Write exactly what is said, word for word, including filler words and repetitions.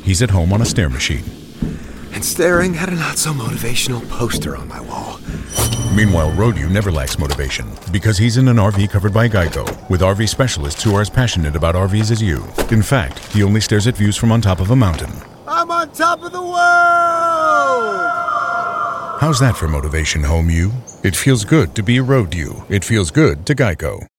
he's at home on a stair machine. And staring at a not-so-motivational poster on my wall. Meanwhile, Road-U never lacks motivation because he's in an R V covered by Geico with R V specialists who are as passionate about R Vs as you. In fact, he only stares at views from on top of a mountain. I'm on top of the world! How's that for motivation, home you? It feels good to be Road-U. It feels good to Geico.